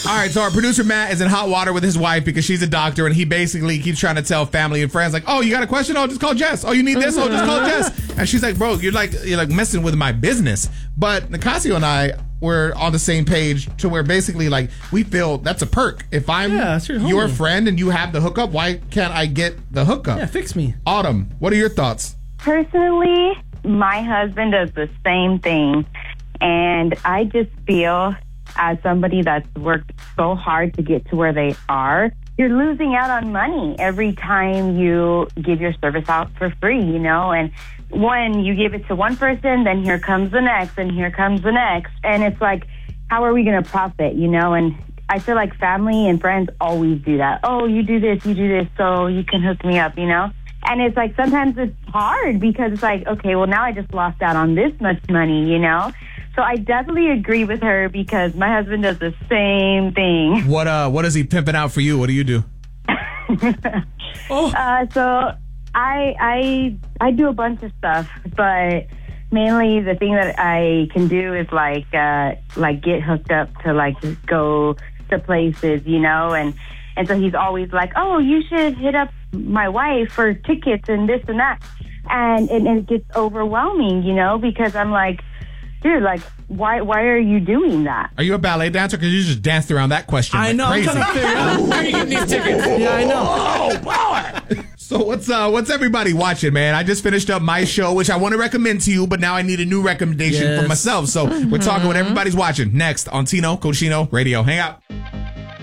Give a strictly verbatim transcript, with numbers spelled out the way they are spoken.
All right, so our producer Matt is in hot water with his wife because she's a doctor, and he basically keeps trying to tell family and friends like, "Oh, you got a question? Oh, just call Jess. Oh, you need this? Oh, just call Jess." And she's like, "Bro, you're like you're like messing with my business." But Nicasio and I were on the same page to where basically like we feel that's a perk. If I'm Yeah, that's your homie. your friend and you have the hookup, why can't I get the hookup? Yeah, fix me. Autumn, what are your thoughts? Personally, my husband does the same thing. And I just feel, as somebody that's worked so hard to get to where they are, you're losing out on money every time you give your service out for free, you know? And when you give it to one person, then here comes the next, and here comes the next. And it's like, how are we going to profit, you know? And I feel like family and friends always do that. Oh, you do this, you do this, so you can hook me up, you know? And it's like sometimes it's hard because it's like, okay, well, now I just lost out on this much money, you know? So I definitely agree with her because my husband does the same thing. What uh what is he pimping out for you? What do you do? oh. uh, so I I I do a bunch of stuff, but mainly the thing that I can do is like uh, like get hooked up to like go to places, you know, and and so he's always like, oh, you should hit up my wife for tickets and this and that, and and, and it gets overwhelming, you know, because I'm like, dude, like, why why are you doing that? Are you a ballet dancer? Because you just danced around that question. I like know. Crazy. I'm trying to figure out where you getting these tickets. Yeah, I know. Oh, power. So what's uh what's everybody watching, man? I just finished up my show, which I want to recommend to you, but now I need a new recommendation Yes. for myself. So we're talking what everybody's watching next on Tino Cochino Radio. Hang out.